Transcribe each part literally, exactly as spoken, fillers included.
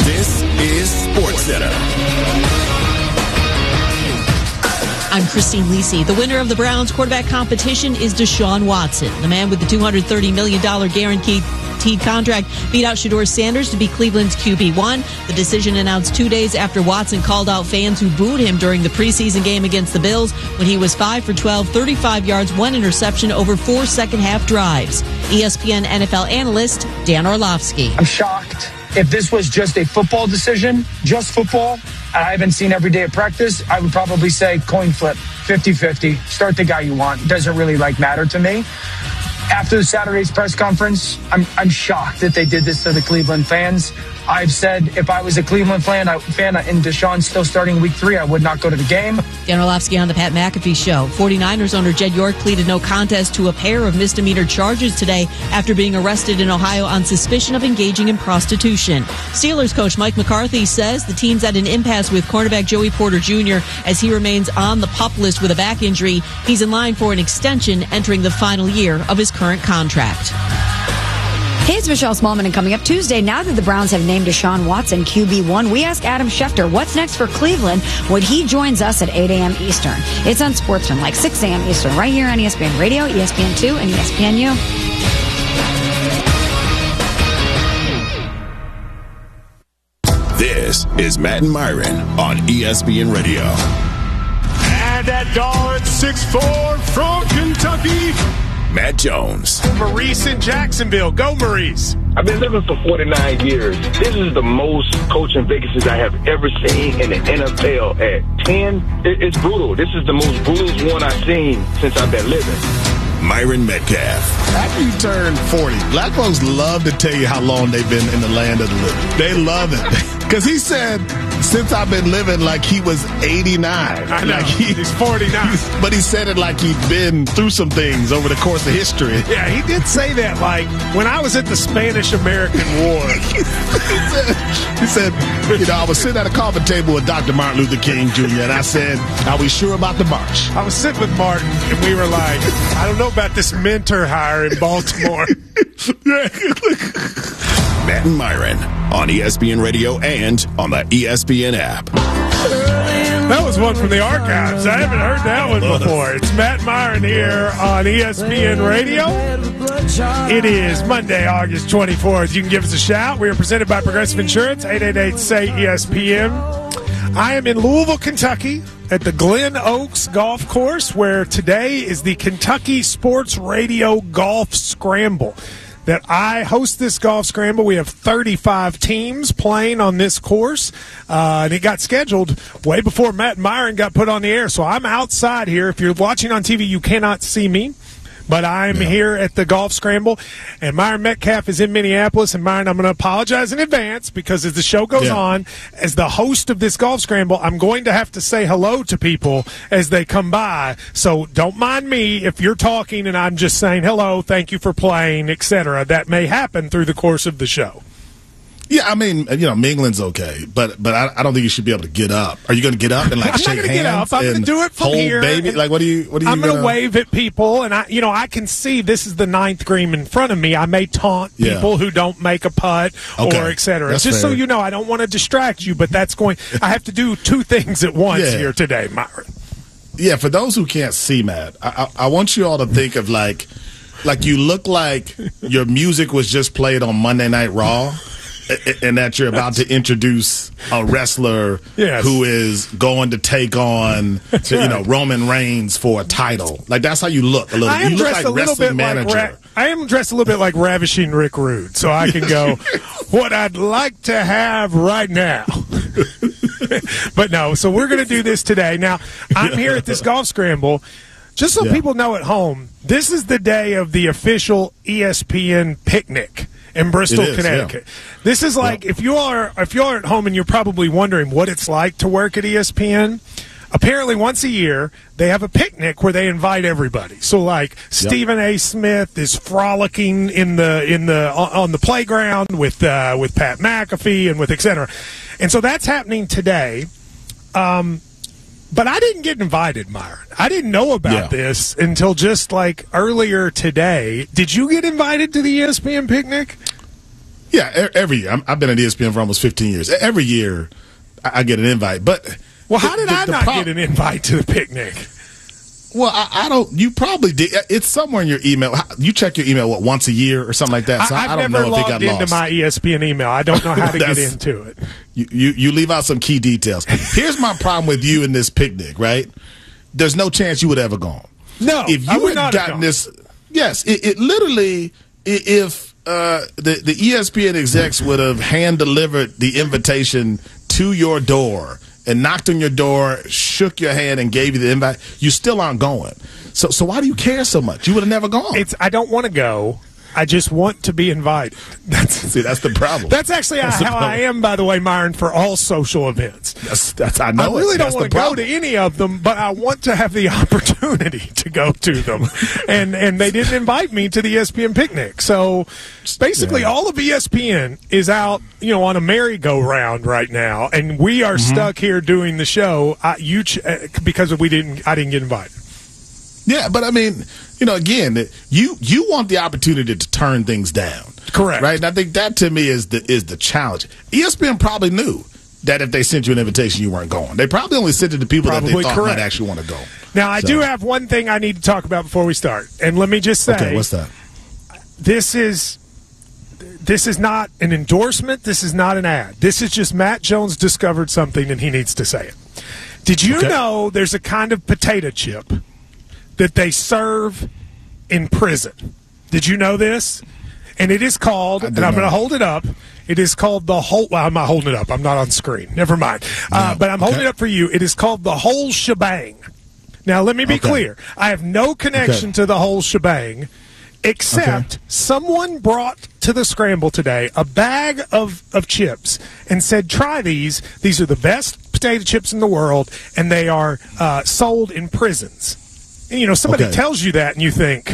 This is SportsCenter. I'm Christine Lisi. The winner of the Browns quarterback competition is Deshaun Watson. The man with the two hundred thirty million dollars guaranteed contract beat out Shedeur Sanders to be Cleveland's Q B one. The decision announced two days after Watson called out fans who booed him during the preseason game against the Bills when he was five for twelve, thirty-five yards, one interception over four second-half drives. E S P N N F L analyst Dan Orlovsky. I'm shocked. If this was just a football decision, just football, I haven't seen every day at practice, I would probably say coin flip, fifty-fifty. Start the guy you want. Doesn't really like matter to me. After Saturday's press conference, I'm I'm shocked that they did this to the Cleveland fans. I've said if I was a Cleveland fan, I, fan and Deshaun still starting week three, I would not go to the game. Dan Orlovsky on the Pat McAfee Show. forty-niners owner Jed York pleaded no contest to a pair of misdemeanor charges today after being arrested in Ohio on suspicion of engaging in prostitution. Steelers coach Mike McCarthy says the team's at an impasse with cornerback Joey Porter Junior as he remains on the PUP list with a back injury. He's in line for an extension entering the final year of his current contract. Hey, it's Michelle Smallman, and coming up Tuesday, now that the Browns have named Deshaun Watson Q B one, we ask Adam Schefter what's next for Cleveland when he joins us at eight a.m. Eastern. It's on Sportsman, like six a.m. Eastern, right here on E S P N Radio, E S P N two, and E S P N U. This is Matt and Myron on E S P N Radio. And that guard, six foot four from Kentucky, Matt Jones. Maurice in Jacksonville. Go, Maurice. I've been living for forty-nine years. This is the most coaching vacancies I have ever seen in the N F L at ten. It, it's brutal. This is the most brutal one I've seen since I've been living. Myron Metcalf. After you turn forty, black folks love to tell you how long they've been in the land of the living. They love it. Because he said, since I've been living, like he was eighty-nine. I know. Like he, he's forty-nine. But he said it like he'd been through some things over the course of history. Yeah, he did say that, like, when I was at the Spanish-American War. he, said, he said, you know, I was sitting at a coffee table with Doctor Martin Luther King Junior, and I said, are we sure about the march? I was sitting with Martin, and we were like, I don't know about this mentor hire in Baltimore. Matt and Myron on E S P N Radio and on the E S P N app. That was one from the archives. I haven't heard that one before. It's Matt and Myron here on E S P N Radio. It is Monday, August twenty-fourth. You can give us a shout. We are presented by Progressive Insurance, eight eight eight, S A Y, E S P N. I am in Louisville, Kentucky at the Glen Oaks Golf Course, where today is the Kentucky Sports Radio Golf Scramble. That I host this golf scramble. We have thirty-five teams playing on this course, uh, and it got scheduled way before Matt and Myron got put on the air. So I'm outside here. If you're watching on T V, you cannot see me. But I'm yeah. here at the golf scramble, and Myron Metcalf is in Minneapolis. And Myron, I'm going to apologize in advance because as the show goes yeah. on, as the host of this golf scramble, I'm going to have to say hello to people as they come by. So don't mind me if you're talking and I'm just saying hello, thank you for playing, et cetera. That may happen through the course of the show. Yeah, I mean, you know, mingling's okay, but but I, I don't think you should be able to get up. Are you going to get up and like I'm shake not gonna hands? Get up. I'm going to do it from hold here. Baby, like what do you? What do you? I'm going to wave at people, and I, you know, I can see this is the ninth green in front of me. I may taunt yeah. people who don't make a putt okay. or et cetera. That's Just fair. so you know, I don't want to distract you, but that's going. I have to do two things at once yeah. here today, Myron. Yeah, for those who can't see, Matt, I, I, I want you all to think of like, like you look like your music was just played on Monday Night Raw. And that you're about to introduce a wrestler yes. who is going to take on, that's you right. know, Roman Reigns for a title. Like that's how you look. A little. I am You look dressed like a little wrestling bit manager. like Ra- I am dressed a little bit like Ravishing Rick Rude, so I can go. What I'd like to have right now. But no, so we're going to do this today. Now I'm here at this golf scramble. Just so yeah. people know at home, this is the day of the official E S P N picnic in Bristol, is, Connecticut. Yeah. This is like yeah. if you are if you are at home and you're probably wondering what it's like to work at E S P N. Apparently, once a year they have a picnic where they invite everybody. So, like yep. Stephen A. Smith is frolicking in the in the on the playground with uh, with Pat McAfee and with et cetera. And so that's happening today. Um, But I didn't get invited, Myron. I didn't know about yeah. this until just like earlier today. Did you get invited to the E S P N picnic? Yeah, every year. I'm, I've been at E S P N for almost fifteen years. Every year, I, I get an invite. But well, how did the, I the not pro- get an invite to the picnic? Well, I, I don't. You probably did. It's somewhere in your email. You check your email what once a year or something like that. So I, I've I don't never know if it got logged into lost. my E S P N email. I don't know how to get into it. You, you you leave out some key details. Here's my problem with you in this picnic. Right? There's no chance you would have ever gone. No, if I you would had not have gotten gone. this, yes, it, it literally i- if uh, the the E S P N execs would have hand delivered the invitation to your door and knocked on your door, shook your hand, and gave you the invite, you still aren't going. So, so why do you care so much? You would have never gone. It's I don't want to go. I just want to be invited. That's See, that's the problem. That's actually That's the how I problem. am, by the way, Myron, for all social events. That's, that's I know. I really it. don't That's want the to go problem. to any of them, but I want to have the opportunity to go to them. and and they didn't invite me to the E S P N picnic. So basically Yeah. all of E S P N is out, you know, on a merry-go-round right now, and we are Mm-hmm. stuck here doing the show I, you ch- uh, because we didn't I didn't get invited. Yeah, but I mean, you know, again, you you want the opportunity to turn things down. Correct. Right? And I think that to me is the is the challenge. E S P N probably knew that if they sent you an invitation, you weren't going. They probably only sent it to people that Probably they thought correct. might actually want to go. Now, I So- do have one thing I need to talk about before we start. And let me just say, Okay, what's that? this is this is not an endorsement. This is not an ad. This is just Matt Jones discovered something and he needs to say it. Did you Okay. know there's a kind of potato chip that they serve in prison? Did you know this? And it is called, and did I'm going to not. hold it up. It is called the whole. Well, I'm not holding it up. I'm not on screen. Never mind. Uh, No. but I'm holding Okay. it up for you. It is called the whole shebang. Now, let me be Okay. clear. I have no connection Okay. to the whole shebang, except Okay. someone brought to the scramble today a bag of, of chips and said, try these. These are the best potato chips in the world, and they are uh, sold in prisons. And, you know, somebody Okay. tells you that, and you think,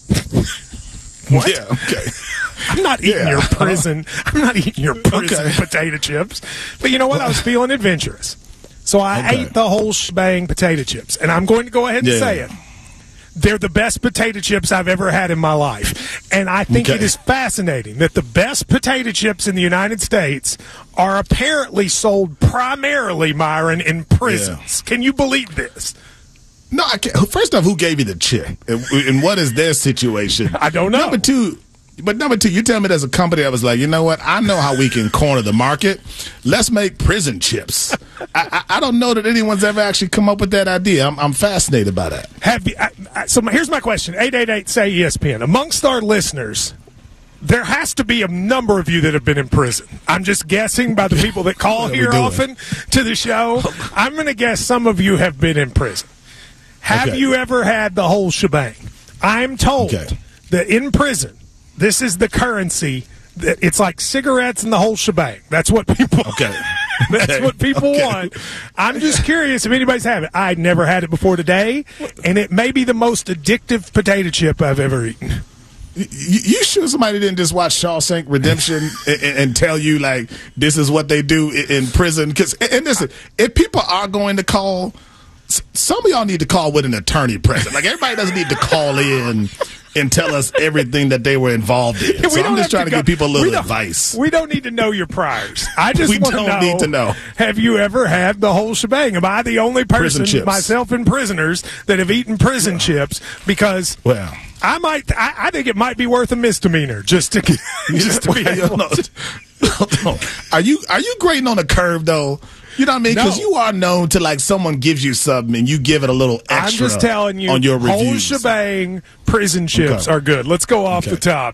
what? Yeah, okay. I'm not eating Yeah. your prison. I'm not eating your prison Okay. potato chips. But you know what? I was feeling adventurous. So I Okay. ate the whole shebang potato chips. And I'm going to go ahead and Yeah. say it. They're the best potato chips I've ever had in my life. And I think Okay. it is fascinating that the best potato chips in the United States are apparently sold primarily, Myron, in prisons. Can you believe this? No, I can't. First off, who gave you the chip, and, and what is their situation? I don't know. Number two, but number two, you tell me there's a company that was like, you know what? I know how we can corner the market. Let's make prison chips. I, I, I don't know that anyone's ever actually come up with that idea. I'm, I'm fascinated by that. Have you, I, I, so my, here's my question: eight eight eight say E S P N. Amongst our listeners, there has to be a number of you that have been in prison. I'm just guessing by the people that call What are we here doing? often to the show. I'm going to guess some of you have been in prison. Have Okay. you ever had the whole shebang? I'm told Okay. that in prison, this is the currency. That it's like cigarettes and the whole shebang. That's what people. Okay. That's Okay. what people Okay. want. I'm just curious if anybody's had it. I'd never had it before today, and it may be the most addictive potato chip I've ever eaten. You, you sure somebody didn't just watch Shawshank Redemption and, and tell you like this is what they do in, in prison? Because and listen, if people are going to call, s- some of y'all need to call with an attorney present. Like everybody doesn't need to call in and tell us everything that they were involved in. We So don't I'm just have trying to, go- give people a we little don't- advice. We don't need to know your priors. I just We want don't to know, need to know. Have you ever had the whole shebang? Am I the only Prison person, chips. myself and prisoners, that have eaten prison chips? Because Well, I might, I, I think it might be worth a misdemeanor just to just to be Well, able no, to. no. Are you are you grading on a curve though? You know what I mean? Because No. you are known to like someone gives you something and you give it a little I'm extra. just telling you, on your whole reviews. shebang prison chips Okay. are good. Let's go off Okay. the top.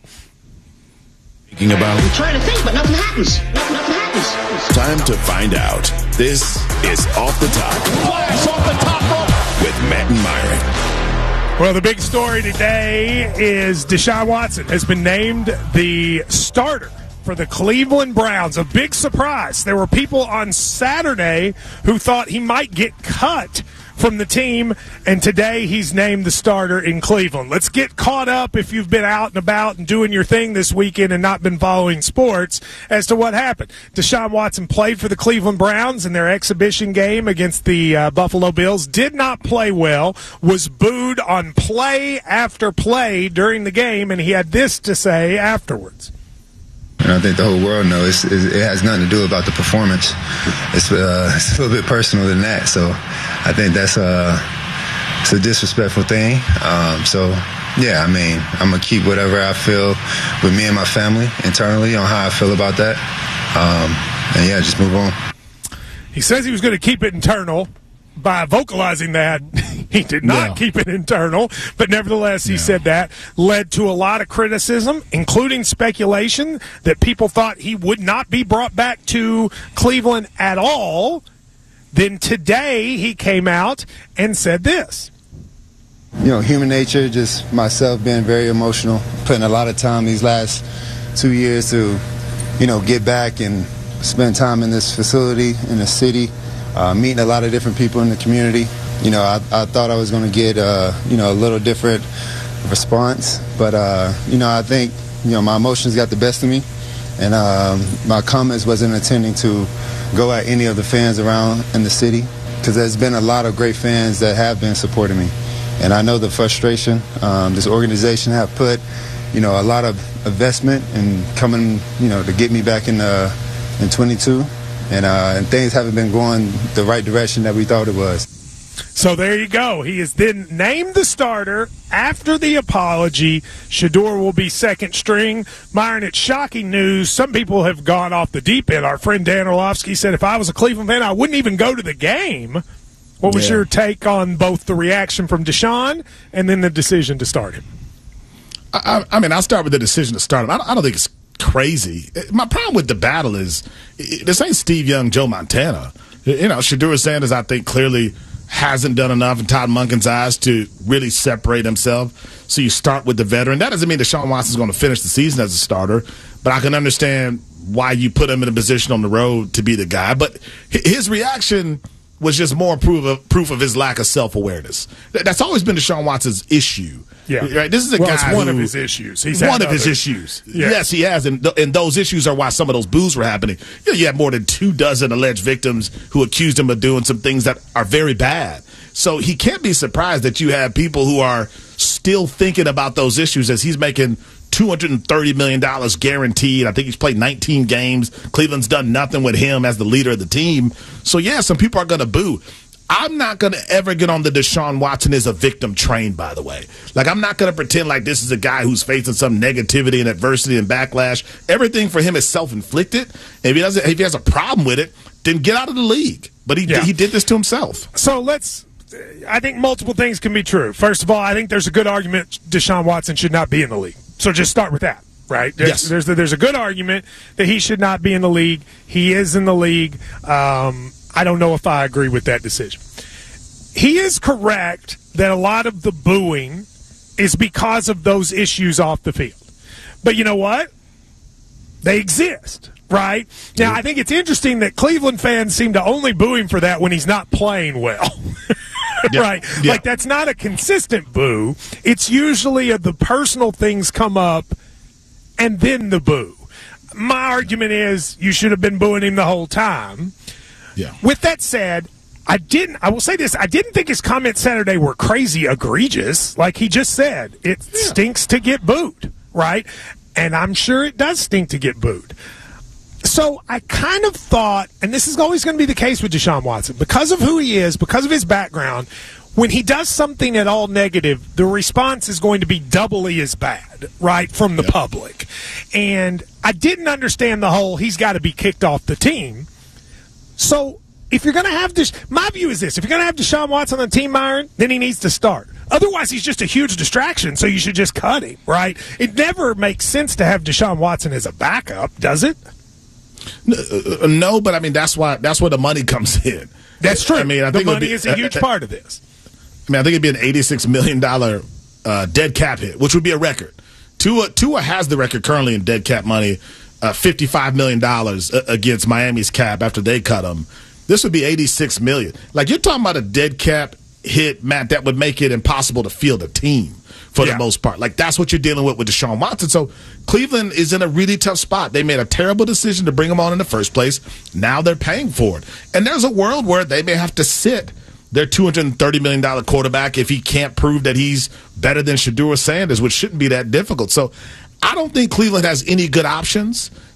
Thinking about Trying to think, but nothing happens. Nothing, nothing happens. Time to find out. This is Off the Top. Flash off the top rope. With Matt and Myron. Well, the big story today is Deshaun Watson has been named the starter for the Cleveland Browns. A big surprise. There were people on Saturday who thought he might get cut from the team, and today he's named the starter in Cleveland. Let's get caught up, if you've been out and about and doing your thing this weekend and not been following sports, as to what happened. Deshaun Watson played for the Cleveland Browns in their exhibition game against the uh, Buffalo Bills. Did not play well, was booed on play after play during the game, and he had this to say afterwards. And I think the whole world knows it's, it has nothing to do about the performance. It's, uh, it's a little bit personal than that. So I think that's a, it's a disrespectful thing. Um, so, yeah, I mean, I'm going to keep whatever I feel with me and my family internally on how I feel about that. Um, and, yeah, just move on. He says he was going to keep it internal. By vocalizing that, he did not yeah. keep it internal, but nevertheless, he yeah. said that led to a lot of criticism, including speculation that people thought he would not be brought back to Cleveland at all. Then today, he came out and said this. You know, human nature, just myself being very emotional, putting a lot of time these last two years to, you know, get back and spend time in this facility, in the city. Uh, meeting a lot of different people in the community. You know, I, I thought I was going to get, uh, you know, a little different response. But, uh, you know, I think, you know, my emotions got the best of me. And um, my comments wasn't intending to go at any of the fans around in the city. Because there's been a lot of great fans that have been supporting me. And I know the frustration um, this organization have put, you know, a lot of investment in coming, you know, to get me back in, uh, in twenty-two. And, uh, and things haven't been going the right direction that we thought it was. So there you go. He is then named the starter after the apology. Shedeur will be second string. Myron, it's shocking news. Some people have gone off the deep end. Our friend Dan Orlovsky said, if I was a Cleveland fan, I wouldn't even go to the game. What was yeah. your take on both the reaction from Deshaun and then the decision to start him? I, I mean, I'll start with the decision to start him. I don't, I don't think it's crazy. My problem with the battle is this ain't Steve Young, Joe Montana. You know, Shedeur Sanders, I think, clearly hasn't done enough in Todd Monken's eyes to really separate himself. So you start with the veteran. That doesn't mean Deshaun Watson's going to finish the season as a starter, but I can understand why you put him in a position on the road to be the guy. But his reaction was just more proof of, proof of his lack of self-awareness. That's always been Deshaun Watson's issue. Yeah, right. This is a well, guy it's one who, of his issues. He's one of other. his issues. Yeah. Yes, he has, and, th- and those issues are why some of those boos were happening. You know, you had more than two dozen alleged victims who accused him of doing some things that are very bad. So he can't be surprised that you have people who are still thinking about those issues as he's making two hundred thirty million dollars guaranteed. I think he's played nineteen games. Cleveland's done nothing with him as the leader of the team. So, yeah, some people are going to boo. I'm not going to ever get on the Deshaun Watson is a victim train, by the way. Like, I'm not going to pretend like this is a guy who's facing some negativity and adversity and backlash. Everything for him is self-inflicted. If he doesn't, if he has a problem with it, then get out of the league. But he, yeah. he did this to himself. So let's – I think multiple things can be true. First of all, I think there's a good argument Deshaun Watson should not be in the league. So just start with that. Right? There's, yes. there's, there's a good argument that he should not be in the league. He is in the league. Um, I don't know if I agree with that decision. He is correct that a lot of the booing is because of those issues off the field. But you know what? They exist, right? Now, I think it's interesting that Cleveland fans seem to only boo him for that when he's not playing well. Yeah. Right? Yeah. Like, that's not a consistent boo. It's usually a, the personal things come up and then the boo. My argument is you should have been booing him the whole time. Yeah. With that said, I didn't. I will say this. I didn't think his comments Saturday were crazy egregious. Like he just said, it yeah. stinks to get booed, right? And I'm sure it does stink to get booed. So I kind of thought, and this is always going to be the case with Deshaun Watson, because of who he is, because of his background, when he does something at all negative, the response is going to be doubly as bad, right, from the yep. public. And I didn't understand the whole he's got to be kicked off the team. So if you're going to have this, my view is this: if you're going to have Deshaun Watson on the team, Myron, then he needs to start. Otherwise, he's just a huge distraction, so you should just cut him, right? It never makes sense to have Deshaun Watson as a backup, does it? No, but I mean that's why that's where the money comes in. That's true. I mean, I the think money be, is a huge uh, part of this. I mean, I think it'd be an eighty-six million dollars uh, dead cap hit, which would be a record. Tua, Tua has the record currently in dead cap money. Uh, fifty-five million dollars against Miami's cap after they cut him. This would be eighty-six million dollars. Like, you're talking about a dead cap hit, Matt, that would make it impossible to field a team for yeah. the most part. Like, that's what you're dealing with with Deshaun Watson. So Cleveland is in a really tough spot. They made a terrible decision to bring him on in the first place. Now they're paying for it. And there's a world where they may have to sit their two hundred thirty million dollars quarterback if he can't prove that he's better than Shedeur Sanders, which shouldn't be that difficult. So I don't think Cleveland has any good options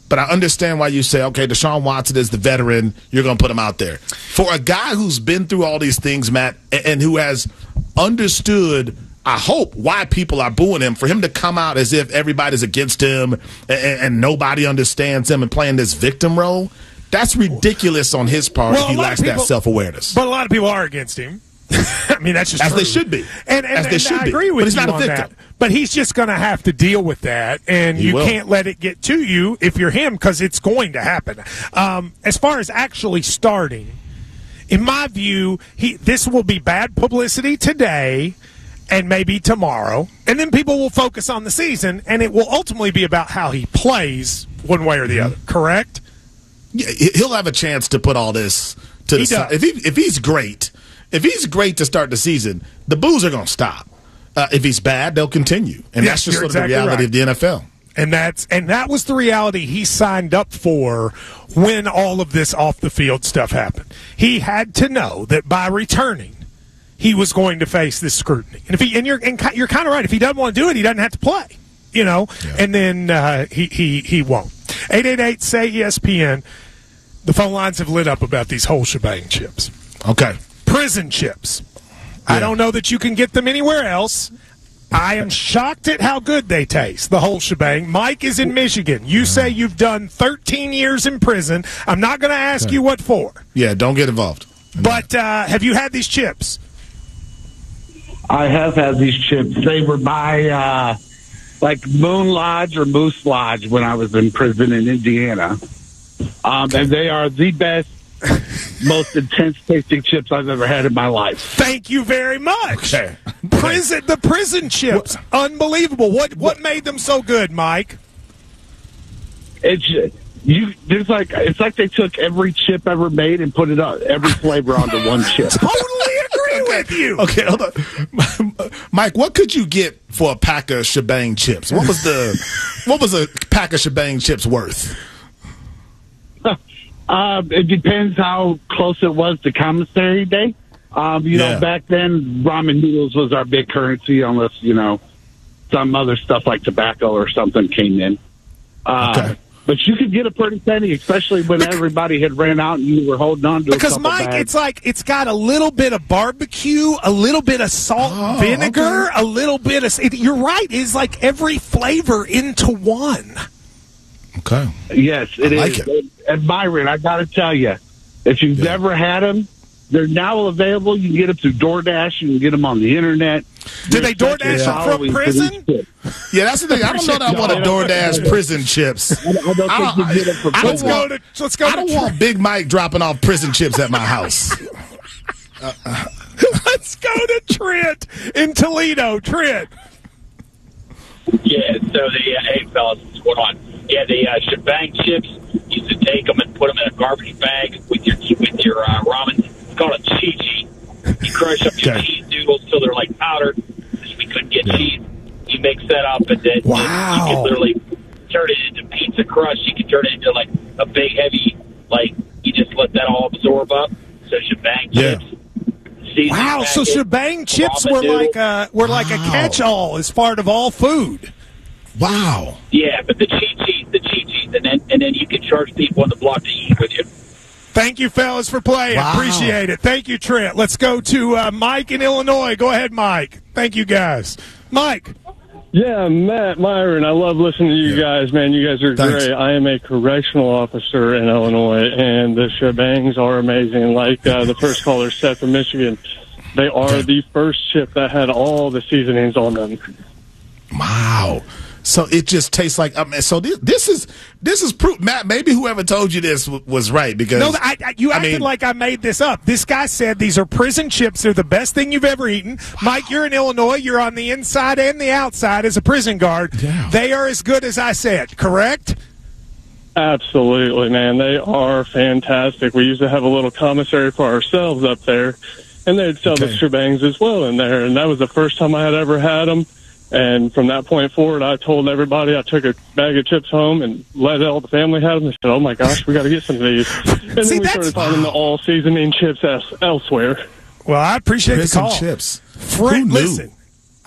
But I understand why you say, okay, Deshaun Watson is the veteran. You're going to put him out there. For a guy who's been through all these things, Matt, and, and who has understood, I hope, why people are booing him, for him to come out as if everybody's against him and, and nobody understands him and playing this victim role, that's ridiculous on his part well, if he lacks people, that self-awareness. But a lot of people are against him. I mean, that's just as true. they should be. And, and, as they and should I be. agree with but he's you not a on victim. that. But he's just going to have to deal with that, and He you will. can't let it get to you if you're him, because it's going to happen. Um, as far as actually starting, in my view, he this will be bad publicity today and maybe tomorrow, and then people will focus on the season, and it will ultimately be about how he plays one way or the other. Correct? Yeah, he'll have a chance to put all this to He the side. does. If he if he's great, if he's great to start the season, the boos are going to stop. Uh, if he's bad, they'll continue, and Yes, that's just you're sort of exactly the reality right. of the N F L. And that's and that was the reality he signed up for when all of this off the field stuff happened. He had to know that by returning, he was going to face this scrutiny. And if he and you're and you're kind of right. If he doesn't want to do it, he doesn't have to play. You know, Yeah. and then uh, he he he won't. eight eight eight say E S P N. The phone lines have lit up about these whole shebang chips. Okay. Prison chips. I Yeah. don't know that you can get them anywhere else. I am shocked at how good they taste, the whole shebang. Mike is in Michigan. You say you've done thirteen years in prison. I'm not going to ask you what for. Yeah, don't get involved. But uh, have you had these chips? I have had these chips. They were by uh, like Moon Lodge or Moose Lodge when I was in prison in Indiana. Um, and they are the best, most intense tasting chips I've ever had in my life. Thank you very much. Okay. Prison, the prison chips, unbelievable. What what made them so good, Mike? It's you. There's like it's like they took every chip ever made and put it on every flavor onto one chip. Totally agree with you. Okay, hold on. Mike, what could you get for a pack of shebang chips? What was the what was a pack of shebang chips worth? Um, it depends how close it was to commissary day. Um, you Yeah. know, back then, ramen noodles was our big currency, unless, you know, some other stuff like tobacco or something came in. Uh, Okay. But you could get a pretty penny, especially when everybody had ran out and you were holding on to a Because, couple Mike, bags. it's like it's got a little bit of barbecue, a little bit of salt Oh, and vinegar, okay. a little bit of. It, you're right. It's like every flavor into one. Okay. Yes, it I is. like it. And Byron, I got to tell you, if you've Yeah. never had them, they're now available. You can get them through DoorDash. You can get them on the internet. Do they There's such a DoorDash them from following for these prison? chips. Yeah, that's the thing. I don't know that I want to DoorDash prison chips. I don't think I don't- you get them from I don't Let's prison. go to. Let's go I to. don't Trent. want Big Mike dropping off prison chips at my house. Let's go to Trent in Toledo. Trent. Yeah, so the uh, hey fellas, what's going on? Yeah, the uh, shebang chips. You used to take them and put them in a garbage bag with your with your uh, ramen. It's called a chi-chi. You crush up your Okay. cheese noodles till they're like powder. Because we couldn't get cheese. You mix that up, and then Wow. you can literally turn it into pizza crust. You can turn it into like a big heavy, like you just let that all absorb up. So shebang Yeah. chips. seasoning Wow. So packet, shebang chips ramen were noodle. like a were like a Wow. catch-all as part of all food. Wow. Yeah, but the chi-chis, the chi-chis, and then and then you can charge people on the block to eat with you. Thank you, fellas, for playing. Wow. Appreciate it. Thank you, Trent. Let's go to uh, Mike in Illinois. Go ahead, Mike. Thank you, guys. Mike. Yeah, Matt Myron, I love listening to you Yeah. guys, man. You guys are Thanks. great. I am a correctional officer in Illinois, and the shebangs are amazing. Like uh, the first caller said from Michigan, they are Okay. the first chip that had all the seasonings on them. Wow. So it just tastes like. I mean, so this, this is this is proof. Matt, maybe whoever told you this w- was right because No, I, I, you I acted mean- like I made this up. This guy said these are prison chips. They're the best thing you've ever eaten. Mike, you're in Illinois. You're on the inside and the outside as a prison guard. Yeah. They are as good as I said, correct? Absolutely, man. They are fantastic. We used to have a little commissary for ourselves up there, and they'd sell the Okay. shebangs as well in there. And that was the first time I had ever had them. And from that point forward, I told everybody, I took a bag of chips home and let all the family have them. They said, oh, my gosh, we got to get some of these. And then See, we that's- started finding the all-seasoning chips es- elsewhere. Well, I appreciate prison the call. chips. Friend, Who knew? listen,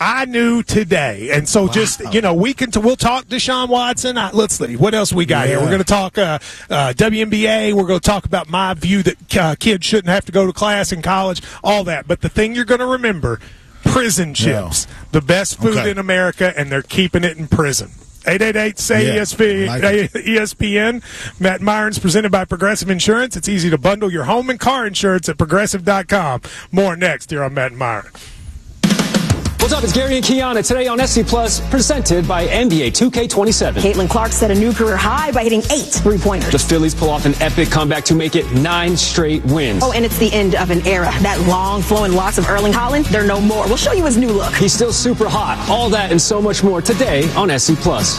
I knew today, and so wow. just you know, we can t- we'll talk Deshaun Watson. I, let's see what else we got yeah. here. We're going to talk uh, uh, W N B A. We're going to talk about my view that uh, kids shouldn't have to go to class in college. All that, but the thing you're going to remember: prison chips, yeah. the best food okay. in America, and they're keeping it in prison. eight eight eight, say yeah, E S P, like E S P N. Matt Myron's presented by Progressive Insurance. It's easy to bundle your home and car insurance at progressive dot com. More next here on Matt and Myron. What's up? It's Gary and Kiana today on S C Plus, presented by N B A two K twenty-seven. Caitlin Clark set a new career high by hitting eight three-pointers. The Phillies pull off an epic comeback to make it nine straight wins. Oh, and it's the end of an era. That long flowing locks of Erling Haaland, they're no more. We'll show you his new look. He's still super hot. All that and so much more today on S C Plus.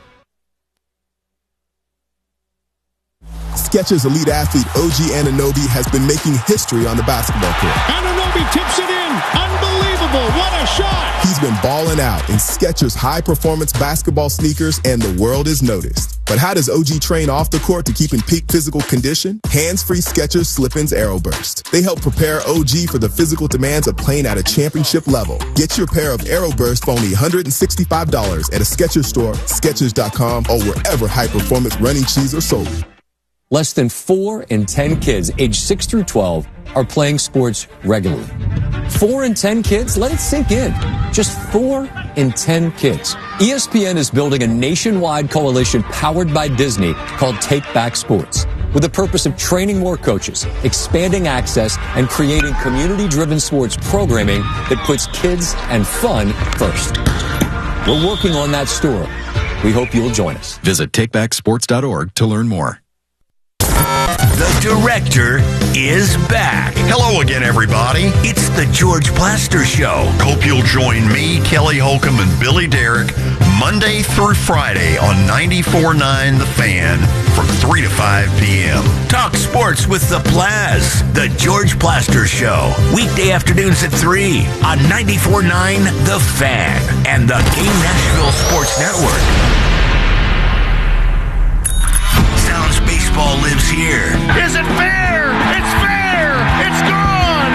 Skechers elite athlete O G Anunoby has been making history on the basketball court. Anunoby tips it in. Unbelievable. What a shot. He's been balling out in Skechers high-performance basketball sneakers, and the world is noticed. But how does O G train off the court to keep in peak physical condition? Hands-free Skechers Slip-ins Aeroburst. They help prepare O G for the physical demands of playing at a championship level. Get your pair of Aeroburst for only one hundred sixty-five dollars at a Skechers store, Skechers dot com, or wherever high-performance running shoes are sold. Less than four in ten kids aged six through twelve are playing sports regularly. Four in ten kids? Let it sink in. Just four in ten kids. E S P N is building a nationwide coalition powered by Disney called Take Back Sports, with the purpose of training more coaches, expanding access, and creating community-driven sports programming that puts kids and fun first. We're working on that story. We hope you'll join us. Visit take back sports dot org to learn more. The director is back. Hello again, everybody. It's the George Plaster Show. Hope you'll join me, Kelly Holcomb, and Billy Derrick Monday through Friday on ninety-four point nine The Fan from three to five p.m. Talk sports with the Plaz. The George Plaster Show. Weekday afternoons at three on ninety-four point nine The Fan and the Game Nashville Sports Network. Baseball lives here. Is it fair?